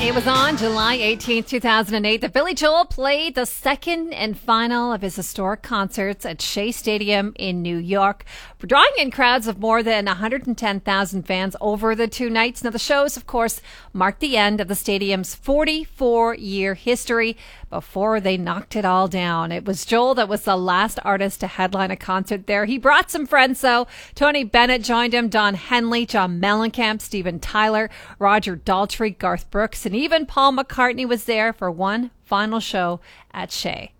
It was on July 18th, 2008 that Billy Joel played the second and final of his historic concerts at Shea Stadium in New York, drawing in crowds of more than 110,000 fans over the two nights. Now, the shows, of course, marked the end of the stadium's 44-year history before they knocked it all down. It was Joel that was the last artist to headline a concert there. He brought some friends, though. Tony Bennett joined him, Don Henley, John Mellencamp, Steven Tyler, Roger Daltrey, Garth Brooks, and even Paul McCartney was there for one final show at Shea.